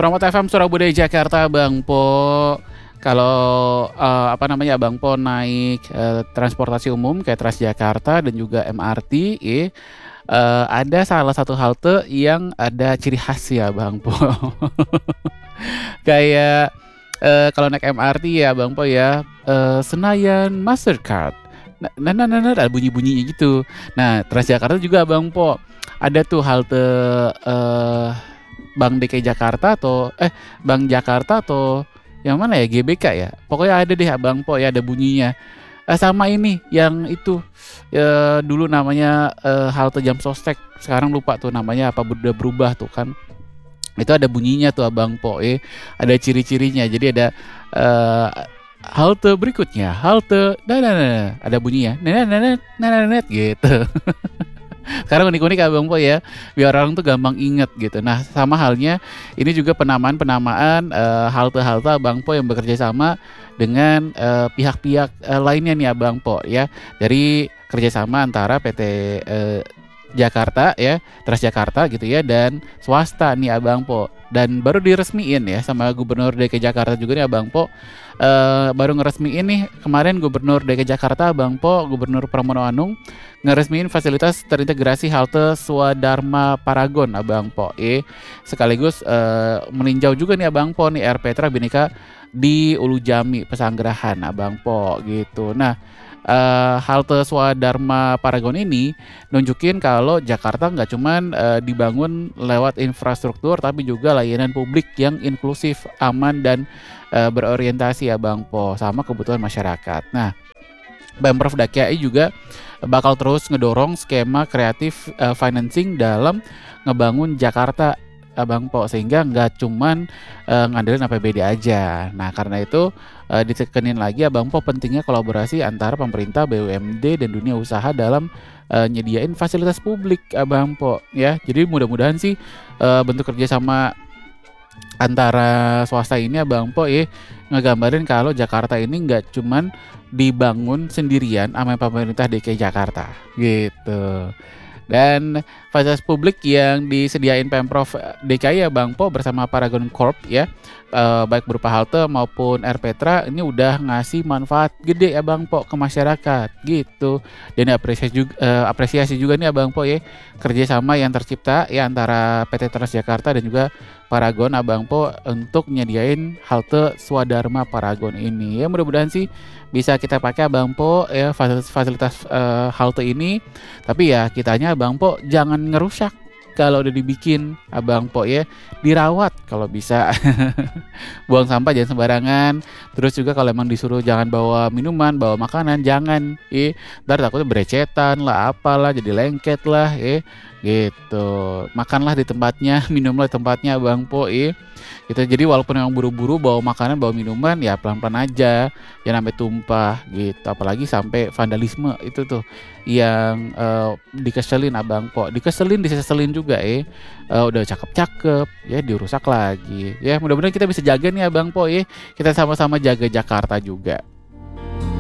Promote FM Surabaya Jakarta Bang Po. Kalau Bang Po naik transportasi umum kayak Transjakarta dan juga MRT, ada salah satu halte yang ada ciri khas ya Bang Po. Kayak kalau naik MRT ya Bang Po ya, Senayan Mastercard. Ada bunyi-bunyinya gitu. Nah, Transjakarta juga Bang Po. Ada tuh halte Bank DKI Jakarta Bank Jakarta atau yang mana ya, GBK ya. Pokoknya ada deh Bang Po ya, ada bunyinya. Sama ini yang itu dulu namanya halte Jam Sostek, sekarang lupa tuh namanya apa, udah berubah tuh kan. Itu ada bunyinya tuh Abang Po, ada ciri-cirinya. Jadi ada halte berikutnya, halte ada bunyinya, nenet gitu. Sekarang unik-unik Abang Po ya, biar orang tuh gampang inget gitu. Nah, sama halnya ini juga penamaan halte-halte Abang Po yang bekerja sama dengan pihak-pihak lainnya nih Abang Po ya. Dari kerjasama antara PT Jakarta ya, Transjakarta gitu ya, dan swasta nih Abang Po. Dan baru diresmiin ya sama Gubernur DKI Jakarta juga nih Abang Po. Baru ngeresmiin nih kemarin Gubernur DKI Jakarta Abang Po, Gubernur Pramono Anung, ngeresmiin fasilitas terintegrasi halte Swadharma Paragon Abang Po. Sekaligus meninjau juga nih Abang Po nih Air Petra Bhinneka di Ulu Jami Pesanggerahan Abang Po gitu. Nah, halte Swadharma Paragon ini nunjukin kalau Jakarta nggak cuman dibangun lewat infrastruktur, tapi juga layanan publik yang inklusif, aman, dan berorientasi ya Bang Po sama kebutuhan masyarakat. Nah, Pemprov DKI juga bakal terus ngedorong skema kreatif financing dalam ngebangun Jakarta Abang Po, sehingga nggak cuman ngandelin APBD aja. Nah, karena itu ditekenin lagi Abang Po pentingnya kolaborasi antara pemerintah, BUMD, dan dunia usaha dalam nyediain fasilitas publik Abang Po ya. Jadi mudah-mudahan sih bentuk kerjasama antara swasta ini Abang Po ngegambarin kalau Jakarta ini nggak cuman dibangun sendirian sama pemerintah DKI Jakarta gitu. Dan fasilitas publik yang disediain Pemprov DKI ya Bang Po bersama Paragon Corp ya, baik berupa halte maupun Air Petra, ini udah ngasih manfaat gede ya Bang Po ke masyarakat gitu. Dan apresiasi juga nih Abang Po ya, kerjasama yang tercipta ya antara PT Transjakarta dan juga Paragon Abang Po untuk nyediain halte Swadharma Paragon ini. Ya mudah-mudahan sih bisa kita pakai Abang Po ya fasilitas halte ini. Tapi ya kitanya Abang Po jangan ngerusak. Kalau udah dibikin Abang Po ya, dirawat kalau bisa. Buang sampah jangan sembarangan. Terus juga kalau emang disuruh jangan bawa minuman, bawa makanan jangan. Ntar takutnya berecetan lah, apalah, jadi lengket lah gitu. Makanlah di tempatnya, minumlah di tempatnya Abang Po gitu. Jadi walaupun yang buru-buru bawa makanan, bawa minuman, ya pelan-pelan aja, jangan sampai tumpah gitu. Apalagi sampai vandalisme itu tuh yang dikeselin Abang Po, diseselin juga udah cakep-cakep ya dirusak lagi ya. Mudah-mudahan kita bisa jaga nih Abang Po kita sama-sama jaga Jakarta juga.